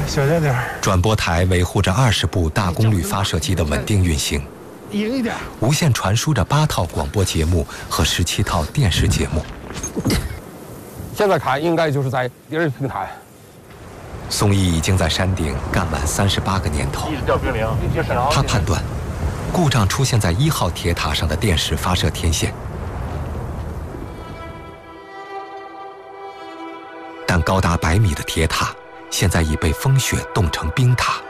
小点点。 转播台维护着20部大功率发射机的稳定运行， 赢一点。 无线传输着8套广播节目和17套电视节目。 现在看应该就是在第2平台。 宋毅已经在山顶干满38个年头。他判断，故障出现在1号铁塔上的电视发射天线。但高达100米的铁塔，现在已被风雪冻成冰塔。